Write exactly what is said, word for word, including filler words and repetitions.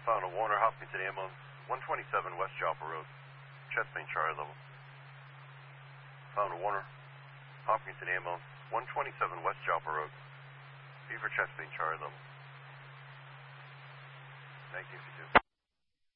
Found a Warner Hopkinton ambulance, one twenty-seven West Joppa Road, chest pain Charlie level. Found a Warner Hopkinton ambulance, one twenty-seven West Joppa Road, B for chest pain Charlie level. nineteen fifty-two.